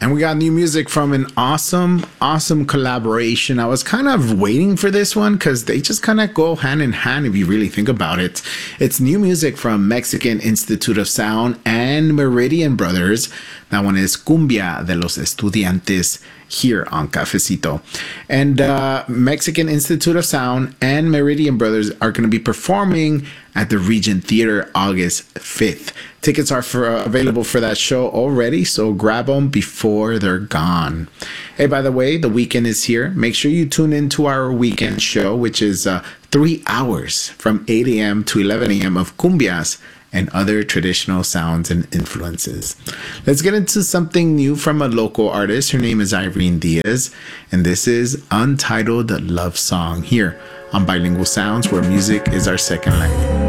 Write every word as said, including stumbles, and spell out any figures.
And we got new music from an awesome, awesome collaboration. I was kind of waiting for this one because they just kind of go hand in hand if you really think about it. It's new music from Mexican Institute of Sound and Meridian Brothers. That one is Cumbia de los Estudiantes here on Cafecito. And uh, Mexican Institute of Sound and Meridian Brothers are going to be performing at the Regent Theater August fifth. Tickets are for, uh, available for that show already, so grab them before they're gone. Hey, by the way, the weekend is here. Make sure you tune into our weekend show, which is uh, three hours from eight a.m. to eleven a.m. of cumbias and other traditional sounds and influences. Let's get into something new from a local artist. Her name is Irene Diaz, and this is Untitled Love Song here on Bilingual Sounds, where music is our second language.